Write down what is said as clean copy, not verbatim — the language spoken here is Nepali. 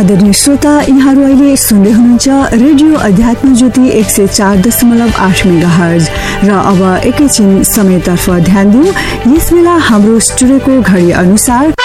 आदरणीय श्रोता, यहाँहरू अहिले सुन्दै हुनुहुन्छ रेडियो अध्यात्म ज्योति 104.8 मेगाहर्ज र अब एकैछिन समयतर्फ ध्यान दिउँ। यस बेला हाम्रो स्टुडियोको घडी अनुसार